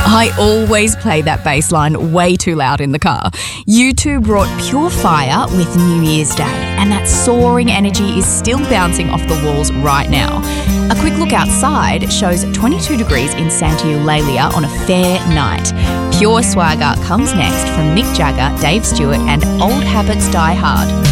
I always play that bass line way too loud in the car. U2 brought pure fire with New Year's Day, and that soaring energy is still bouncing off the walls right now. A quick look outside shows 22 degrees in Santa Eulalia on a fair night. Pure swagger comes next from Mick Jagger, Dave Stewart, and Old Habits Die Hard.